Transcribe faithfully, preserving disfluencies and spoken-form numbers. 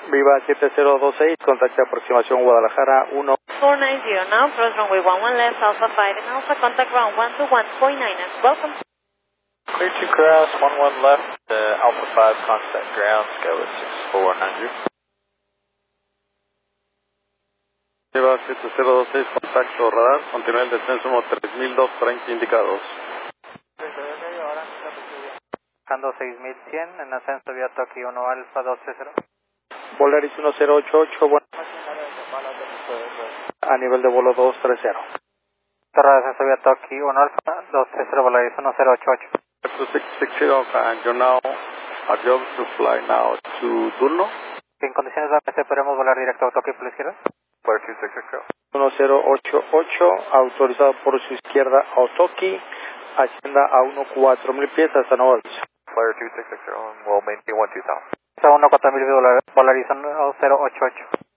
Viva siete cero dos seis, contacte aproximación Guadalajara uno. four nine zero now, approach runway one one left, Alpha five and Alpha, contact ground one two one point nine and welcome. Clear to cross, one one left, uh, Alpha five, contact ground, scale is six four hundred. Viva siete cero dos seis, contacto radar, continúa el descenso como tres mil doscientos treinta indicados. Bajando seis mil cien, en ascenso vía Tokio uno Alfa dos tres cero. Volaris uno cero ocho ocho, bueno, a nivel de vuelo dos tres cero. Torre de ascenso vía Tokio uno Alfa dos tres cero, Volaris uno cero ocho ocho. six six zero, and you're now adjust to fly now to Turno. En condiciones de A P C podemos volar directo a Tokio por la izquierda. Clear two six six zero. uno cero ocho ocho, autorizado por su izquierda a Otoki, ascienda a uno cuatro mil pies hasta Nueva Aviso. Clear two six six zero, and we'll maintain one two thousand. uno cuatro mil, Volaris uno cero ocho ocho.